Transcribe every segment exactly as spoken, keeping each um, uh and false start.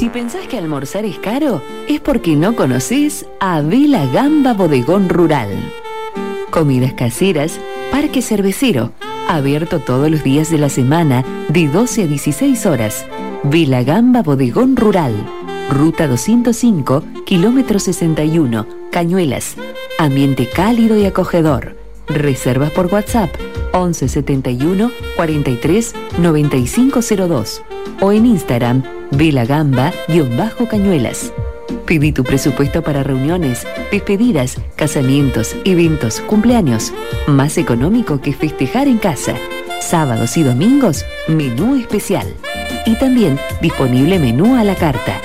Si pensás que almorzar es caro, es porque no conocés a Vila Gamba Bodegón Rural. Comidas caseras, parque cervecero, abierto todos los días de la semana de doce a dieciséis horas. Vila Gamba Bodegón Rural, ruta doscientos cinco, kilómetro sesenta y uno, Cañuelas. Ambiente cálido y acogedor. Reservas por WhatsApp once setenta y uno, cuarenta y tres, noventa y cinco cero dos o en Instagram vilagamba-cañuelas. Pedí tu presupuesto para reuniones, despedidas, casamientos, eventos, cumpleaños. Más económico que festejar en casa. Sábados y domingos, menú especial. Y también disponible menú a la carta.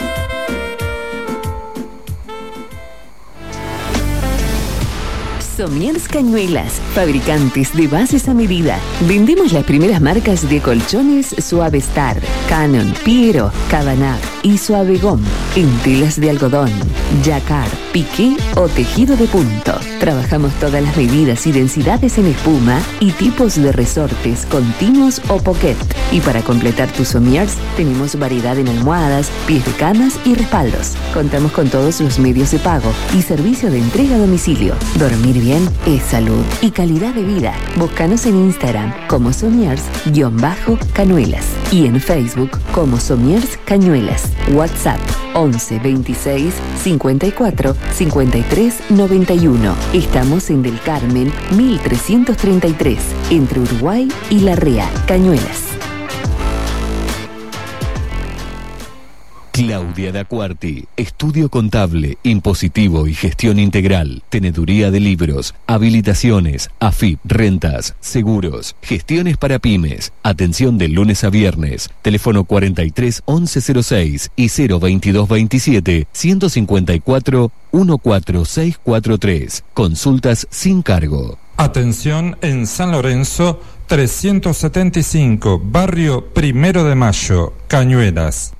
Somiers Cañuelas, fabricantes de bases a medida. Vendemos las primeras marcas de colchones Suavestar, Canon, Piero, Cabanac y Suavegom en telas de algodón, jacquard, piqué o tejido de punto. Trabajamos todas las medidas y densidades en espuma y tipos de resortes continuos o pocket. Y para completar tus somiers, tenemos variedad en almohadas, pies de camas y respaldos. Contamos con todos los medios de pago y servicio de entrega a domicilio. Dormir bien es salud y calidad de vida. Búscanos en Instagram como Somiers-Cañuelas y en Facebook como Somiers Cañuelas. WhatsApp once veintiséis cincuenta y cuatro cincuenta y tres noventa y uno. Estamos en Del Carmen mil trescientos treinta y tres, entre Uruguay y Larrea, Cañuelas. Claudia Dacuarti, estudio contable, impositivo y gestión integral, teneduría de libros, habilitaciones, A F I P, rentas, seguros, gestiones para pymes, atención de lunes a viernes, teléfono cuarenta y tres once cero seis y cero veintidós veintisiete ciento cincuenta y cuatro catorce seiscientos cuarenta y tres, consultas sin cargo. Atención en San Lorenzo trescientos setenta y cinco, barrio Primero de Mayo, Cañuelas.